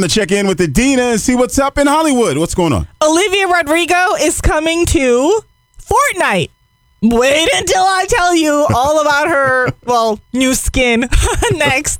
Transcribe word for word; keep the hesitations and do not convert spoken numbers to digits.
To check in with Adina and see what's up in Hollywood. What's going on? Olivia Rodrigo is coming to Fortnite. Wait until I tell you all about her, well, new skin next.